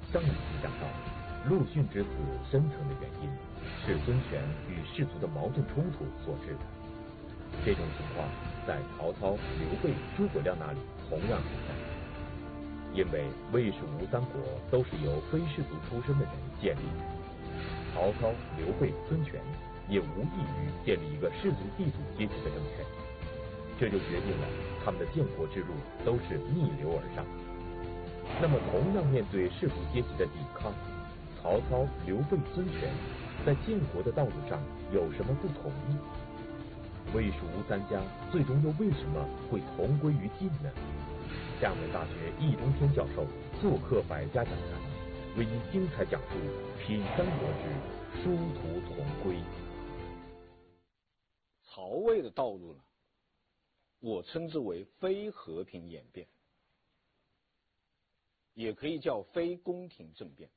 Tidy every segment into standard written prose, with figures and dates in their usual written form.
上一集讲到，陆逊之死深层的原因是孙权与士族的矛盾冲突所致的。这种情况在曹操、刘备、诸葛亮那里同样存在，因为魏蜀吴三国都是由非士族出身的人建立的，曹操、刘备、孙权也无异于建立一个士族地主阶级的政权，这就决定了他们的建国之路都是逆流而上。那么同样面对士族阶级的抵抗，曹操、刘备、孙权在建国的道路上有什么不同呢？魏蜀吴三家最终又为什么会同归于尽呢？厦门大学易中天教授做客百家讲坛，为您精彩讲述《品三国之殊途同归》。 曹魏的道路呢，我称之为非和平演变，也可以叫非宫廷政变。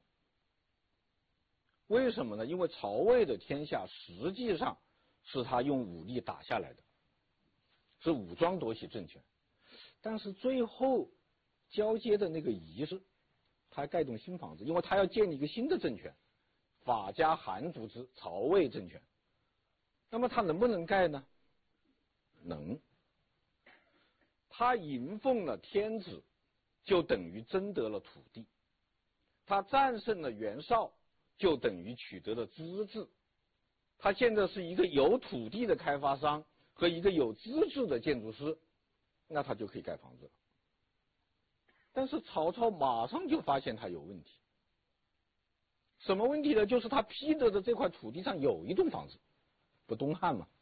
为什么呢？因为曹魏的天下实际上是他用武力打下来的，是武装夺取政权，但是最后交接的那个仪式，他盖栋新房子，因为他要建立一个新的政权，法家韩族之曹魏政权。那么他能不能盖呢？能。他迎奉了天子，就等于争得了土地；他战胜了袁绍，就等于取得了资质。他现在是一个有土地的开发商和一个有资质的建筑师，那他就可以盖房子了。但是曹操马上就发现他有问题。什么问题呢？就是他批得的这块土地上有一栋房子，不东汉吗？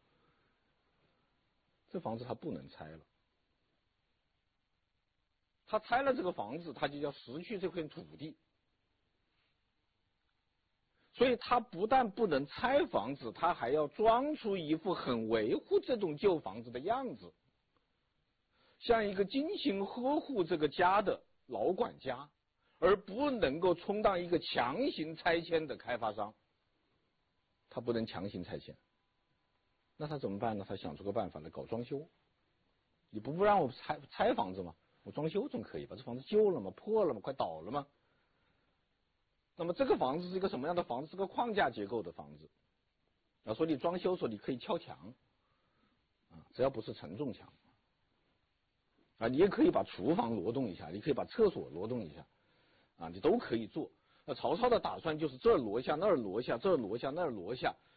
这房子他不能拆了。他拆了这个房子，他就要失去这片土地。所以他不但不能拆房子，他还要装出一副很维护这栋旧房子的样子，像一个精心呵护这个家的老管家，而不能够充当一个强行拆迁的开发商。他不能强行拆迁，那他怎么办呢？他想出个办法来搞装修。你不让我拆房子吗？我装修总可以吧？这房子旧了吗？破了吗？快倒了吗？那么这个房子是一个什么样的房子？是个框架结构的房子。说你装修，说你可以敲墙，只要不是承重墙。你也可以把厨房挪动一下，你可以把厕所挪动一下，你都可以做。那曹操的打算就是这儿挪一下，那儿挪一下，这儿挪一下，那儿挪一下，